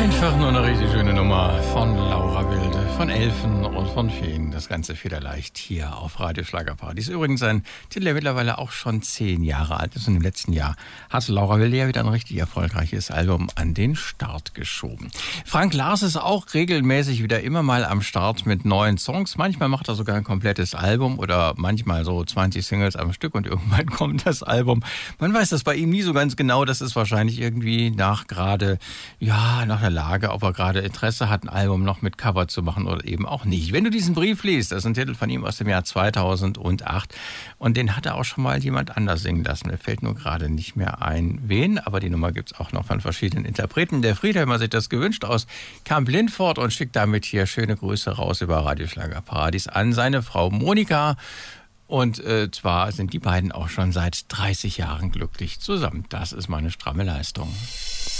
Einfach nur eine richtig schöne Nummer von Laura Wilde, von Elfen und von Feen. Das Ganze federleicht hier auf Radio Schlagerparadies. Übrigens ein Titel, der mittlerweile auch schon 10 Jahre alt ist. Und im letzten Jahr hat Laura Wilde ja wieder ein richtig erfolgreiches Album an den Start geschoben. Frank Lars ist auch regelmäßig wieder immer mal am Start mit neuen Songs. Manchmal macht er sogar ein komplettes Album oder manchmal so 20 Singles am Stück und irgendwann kommt das Album. Man weiß das bei ihm nie so ganz genau. Das ist wahrscheinlich irgendwie nach der Lage, ob er gerade Interesse hat, ein Album noch mit Cover zu machen oder eben auch nicht. Wenn du diesen Brief liest, das ist ein Titel von ihm aus dem Jahr 2008 und den hat er auch schon mal jemand anders singen lassen. Mir fällt nur gerade nicht mehr ein, wen, aber die Nummer gibt's auch noch von verschiedenen Interpreten. Der Friedhelm hat sich das gewünscht aus Camp Lindfort und schickt damit hier schöne Grüße raus über Radio Schlagerparadies an seine Frau Monika. Und zwar sind die beiden auch schon seit 30 Jahren glücklich zusammen. Das ist mal eine stramme Leistung.